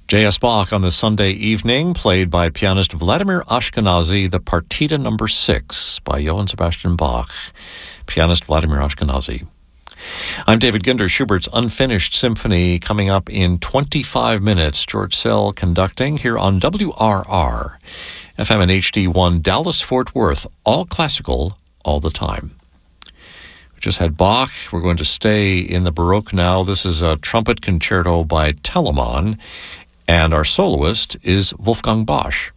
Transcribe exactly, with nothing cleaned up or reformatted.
J S. Bach on this Sunday evening, played by pianist Vladimir Ashkenazy, the Partita number six by Johann Sebastian Bach, pianist Vladimir Ashkenazy. I'm David Ginder. Schubert's Unfinished Symphony coming up in twenty-five minutes. George Sell conducting here on W R R, F M and H D one, Dallas-Fort Worth, all classical, all the time. We just had Bach. We're going to stay in the Baroque now. This is a trumpet concerto by Telemann, and our soloist is Wolfgang Bosch.